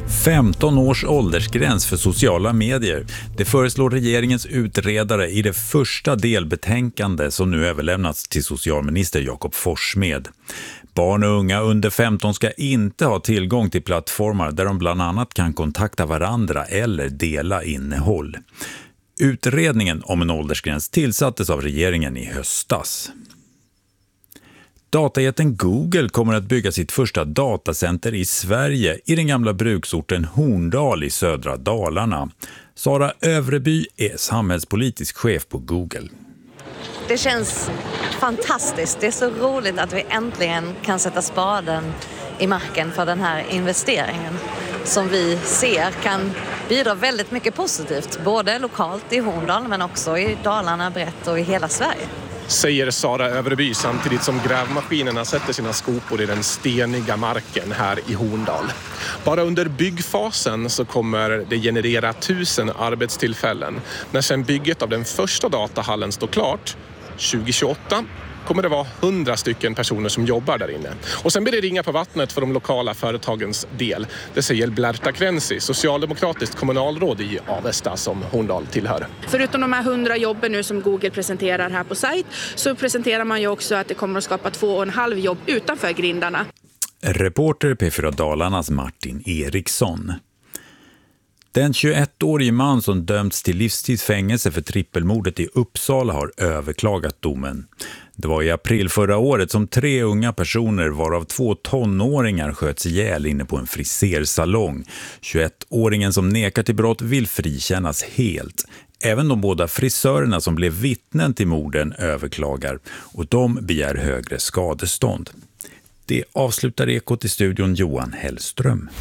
15 års åldersgräns för sociala medier. Det föreslår regeringens utredare i det första delbetänkande som nu överlämnats till socialminister Jakob Forssmed. Barn och unga under 15 ska inte ha tillgång till plattformar där de bland annat kan kontakta varandra eller dela innehåll. Utredningen om en åldersgräns tillsattes av regeringen i höstas. Datajätten Google kommer att bygga sitt första datacenter i Sverige i den gamla bruksorten Horndal i södra Dalarna. Sara Övreby är samhällspolitisk chef på Google. Det känns fantastiskt. Det är så roligt att vi äntligen kan sätta spaden i marken för den här investeringen som vi ser kan bidra väldigt mycket positivt. Både lokalt i Horndal men också i Dalarna brett och i hela Sverige. Säger Sara Övreby samtidigt som grävmaskinerna sätter sina skopor i den steniga marken här i Horndal. Bara under byggfasen så kommer det generera 1000 arbetstillfällen. När sedan bygget av den första datahallen står klart 2028 kommer det vara 100 stycken personer som jobbar där inne. Och sen blir det ringa på vattnet för de lokala företagens del. Det säger Blerta Kvensi, socialdemokratiskt kommunalråd i Avesta som Horndal tillhör. Förutom de här 100 jobben nu som Google presenterar här på sajt så presenterar man ju också att det kommer att skapa 2,5 jobb utanför grindarna. Reporter P4 Dalarnas Martin Eriksson. Den 21-årige man som dömts till livstidsfängelse för trippelmordet i Uppsala har överklagat domen. Det var i april förra året som 3 unga personer varav 2 tonåringar sköts ihjäl inne på en frisersalong. 21-åringen som nekar till brott vill frikännas helt. Även de båda frisörerna som blev vittnen till morden överklagar och de begär högre skadestånd. Det avslutar Ekot i studion Johan Hellström.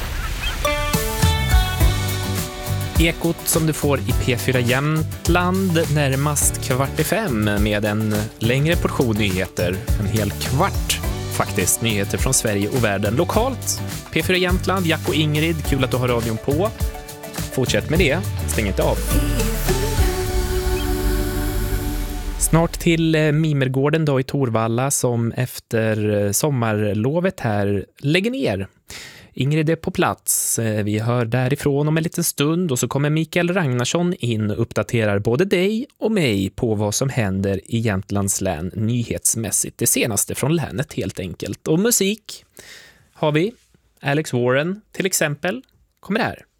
Ekot som du får i P4 Jämtland närmast 4:45 med en längre portion nyheter. En hel kvart faktiskt nyheter från Sverige och världen lokalt. P4 Jämtland, Jack och Ingrid, kul att du har radion på. Fortsätt med det, stäng inte av. Snart till Mimergården då i Torvalla som efter sommarlovet här lägger ner. Ingrid är på plats. Vi hör därifrån om en liten stund och så kommer Mikael Ragnarsson in och uppdaterar både dig och mig på vad som händer i Jämtlands län nyhetsmässigt. Det senaste från länet helt enkelt. Och musik har vi. Alex Warren till exempel kommer här.